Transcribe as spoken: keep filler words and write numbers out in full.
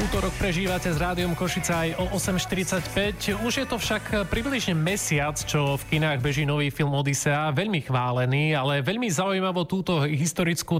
Útorok prežívate s Rádiom Košica aj o osem štyridsaťpäť. Už je to však približne mesiac, čo v kinách beží nový film Odysea, veľmi chválený, ale veľmi zaujímavo túto historickú